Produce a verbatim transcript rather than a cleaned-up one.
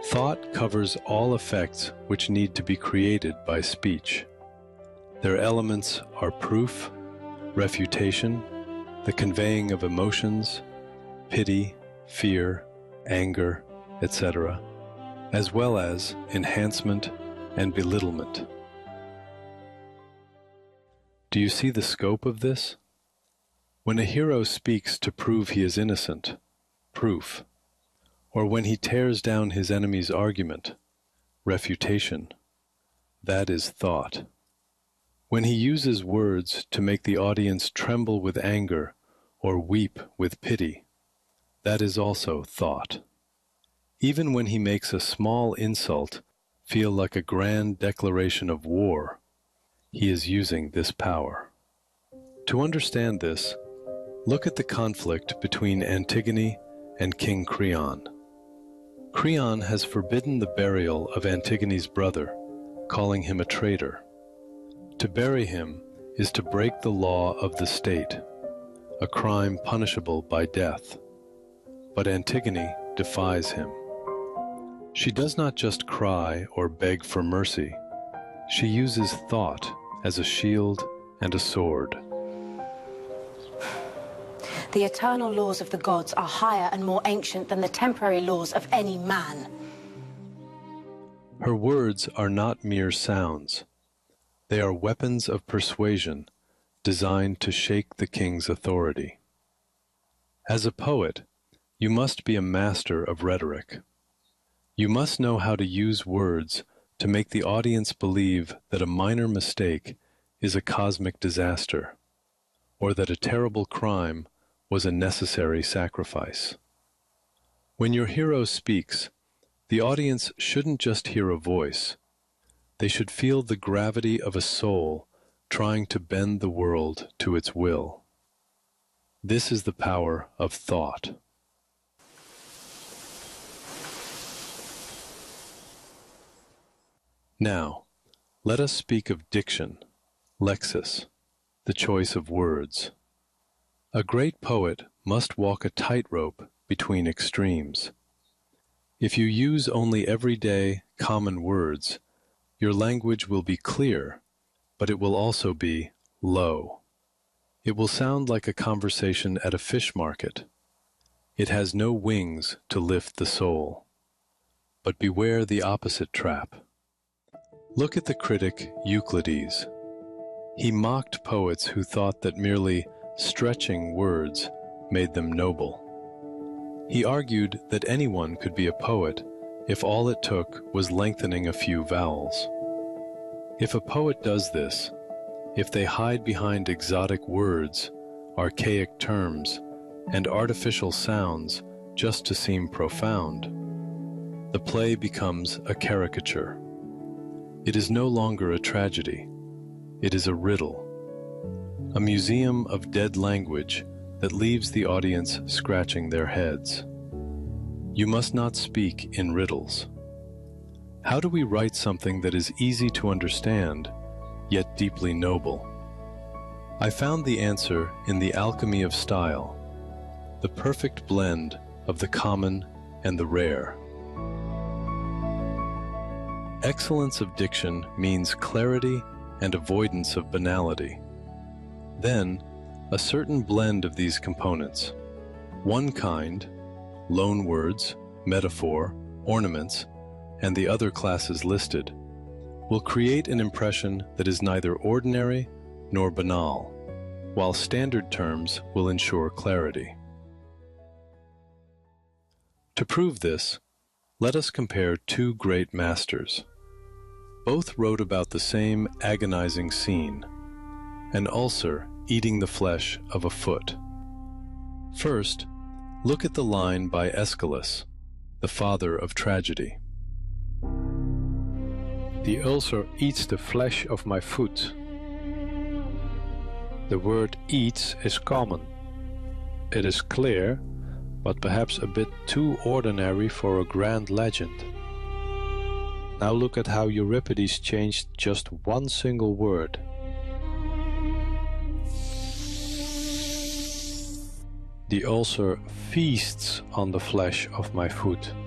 Thought covers all effects which need to be created by speech. Their elements are proof, refutation, the conveying of emotions, pity, fear, anger, et cetera, as well as enhancement and belittlement. Do you see the scope of this? When a hero speaks to prove he is innocent, proof, or when he tears down his enemy's argument, refutation, that is thought. When he uses words to make the audience tremble with anger or weep with pity, that is also thought. Even when he makes a small insult feel like a grand declaration of war, he is using this power. To understand this, look at the conflict between Antigone and King Creon. Creon has forbidden the burial of Antigone's brother, calling him a traitor. To bury him is to break the law of the state, a crime punishable by death. But Antigone defies him. She does not just cry or beg for mercy. She uses thought as a shield and a sword. The eternal laws of the gods are higher and more ancient than the temporary laws of any man. Her words are not mere sounds. They are weapons of persuasion designed to shake the king's authority. As a poet, you must be a master of rhetoric. You must know how to use words to make the audience believe that a minor mistake is a cosmic disaster, or that a terrible crime was a necessary sacrifice. When your hero speaks, the audience shouldn't just hear a voice. They should feel the gravity of a soul trying to bend the world to its will. This is the power of thought. Now, let us speak of diction, lexis, the choice of words. A great poet must walk a tightrope between extremes. If you use only everyday, common words, your language will be clear, but it will also be low. It will sound like a conversation at a fish market. It has no wings to lift the soul. But beware the opposite trap. Look at the critic Euclides. He mocked poets who thought that merely stretching words made them noble. He argued that anyone could be a poet if all it took was lengthening a few vowels. If a poet does this, if they hide behind exotic words, archaic terms, and artificial sounds just to seem profound, the play becomes a caricature. It is no longer a tragedy. It is a riddle, a museum of dead language that leaves the audience scratching their heads. You must not speak in riddles. How do we write something that is easy to understand, yet deeply noble? I found the answer in the alchemy of style, the perfect blend of the common and the rare. Excellence of diction means clarity and avoidance of banality. Then, a certain blend of these components, one kind, loan words, metaphor, ornaments, and the other classes listed, will create an impression that is neither ordinary nor banal, while standard terms will ensure clarity. To prove this, let us compare two great masters. Both wrote about the same agonizing scene, an ulcer eating the flesh of a foot. First, look at the line by Aeschylus, the father of tragedy. The ulcer eats the flesh of my foot. The word eats is common. It is clear, but perhaps a bit too ordinary for a grand legend. Now look at how Euripides changed just one single word. The ulcer feasts on the flesh of my foot.